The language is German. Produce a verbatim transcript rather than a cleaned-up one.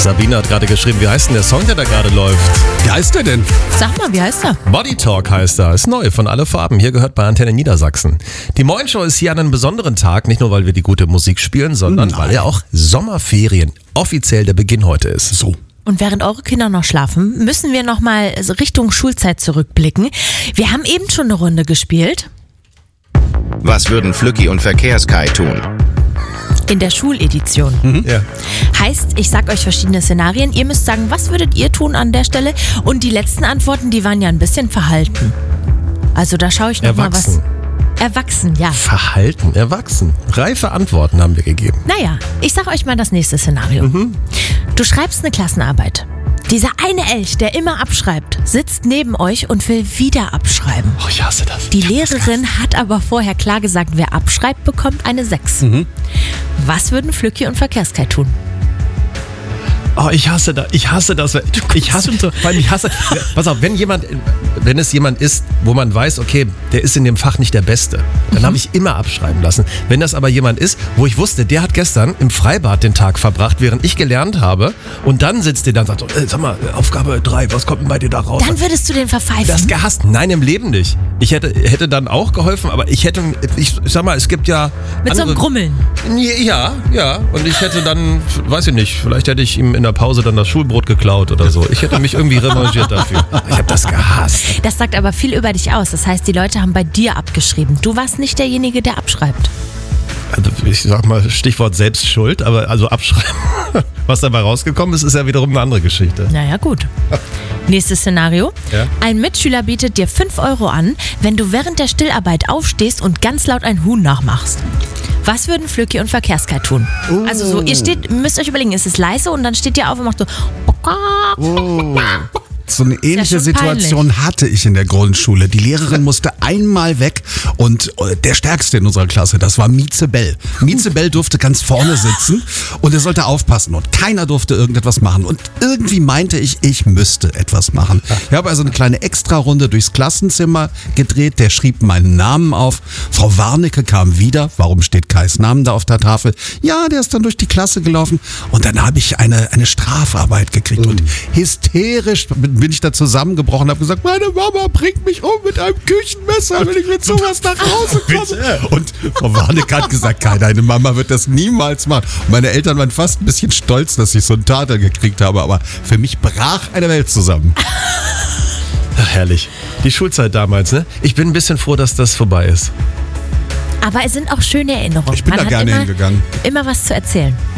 Sabine hat gerade geschrieben, wie heißt denn der Song, der da gerade läuft? Wie heißt der denn? Sag mal, wie heißt er? Body Talk heißt er. Ist neu, von alle Farben. Hier gehört bei Antenne Niedersachsen. Die Morgenshow ist hier an einem besonderen Tag, nicht nur weil wir die gute Musik spielen, sondern Nein. weil ja auch Sommerferien offiziell der Beginn heute ist. So. Und während eure Kinder noch schlafen, müssen wir nochmal Richtung Schulzeit zurückblicken. Wir haben eben schon eine Runde gespielt. Was würden Flücki und Verkehrskai tun? In der Schuledition. Mhm. Ja. Heißt, ich sag euch verschiedene Szenarien. Ihr müsst sagen, was würdet ihr tun an der Stelle? Und die letzten Antworten, die waren ja ein bisschen verhalten. Also da schaue ich nochmal was. Erwachsen. Erwachsen, ja. Verhalten, erwachsen. Reife Antworten haben wir gegeben. Naja, ich sag euch mal das nächste Szenario. Mhm. Du schreibst eine Klassenarbeit. Dieser eine Elch, der immer abschreibt, sitzt neben euch und will wieder abschreiben. Oh, ich hasse das. Die Lehrerin hat aber vorher klar gesagt, wer abschreibt, bekommt eine sechs. Mhm. Was würden Flücki und Verkehrskai tun? Oh, ich hasse das. Ich hasse das. Ich hasse, weil ich hasse. Pass auf, wenn jemand, wenn es jemand ist, wo man weiß, okay, der ist in dem Fach nicht der Beste, dann Mhm. habe ich immer abschreiben lassen. Wenn das aber jemand ist, wo ich wusste, der hat gestern im Freibad den Tag verbracht, während ich gelernt habe, und dann sitzt der dann und sagt, so, äh, sag mal, Aufgabe drei, was kommt denn bei dir da raus? Dann würdest du den verpfeifen. Das gehasst. Nein, im Leben nicht. Ich hätte, hätte dann auch geholfen, aber ich hätte, ich sag mal, es gibt ja Mit so einem andere- Grummeln. Ja, ja. Und ich hätte dann, weiß ich nicht, vielleicht hätte ich ihm in der Pause dann das Schulbrot geklaut oder so. Ich hätte mich irgendwie revanchiert dafür. Ich habe das gehasst. Das sagt aber viel über dich aus. Das heißt, die Leute haben bei dir abgeschrieben. Du warst nicht derjenige, der abschreibt. Also ich sag mal Stichwort Selbstschuld, aber also abschreiben. Was dabei rausgekommen ist, ist ja wiederum eine andere Geschichte. Naja, gut. Nächstes Szenario. Ja. Ein Mitschüler bietet dir fünf Euro an, wenn du während der Stillarbeit aufstehst und ganz laut ein Huhn nachmachst. Was würden Flücki und Verkehrskai tun? Oh. Also so, ihr steht, müsst euch überlegen, es ist leise und dann steht ihr auf und macht so. Oh. So eine ähnliche schon Situation hatte ich in der Grundschule. Die Lehrerin musste einmal weg und der Stärkste in unserer Klasse, das war Mieze Bell. Mieze Bell durfte ganz vorne sitzen und er sollte aufpassen und keiner durfte irgendetwas machen. Und irgendwie meinte ich, ich müsste etwas machen. Ich habe also eine kleine Extrarunde durchs Klassenzimmer gedreht, der schrieb meinen Namen auf. Frau Warnecke kam wieder. Warum steht Kais Namen da auf der Tafel? Ja, der ist dann durch die Klasse gelaufen und dann habe ich eine, eine Strafarbeit gekriegt und hysterisch bin ich da zusammengebrochen und habe gesagt, meine Mama bringt mich um mit einem Küchenmesser, wenn ich mit sowas nach Hause komme. Und Frau Warnecke hat gesagt, Kai, deine Mama wird das niemals machen. Und meine Eltern waren fast ein bisschen stolz, dass ich so einen Tater gekriegt habe, aber für mich brach eine Welt zusammen. Ach, herrlich. Die Schulzeit damals, ne? Ich bin ein bisschen froh, dass das vorbei ist. Aber es sind auch schöne Erinnerungen. Ich bin Man da hat gerne immer, hingegangen. immer was zu erzählen.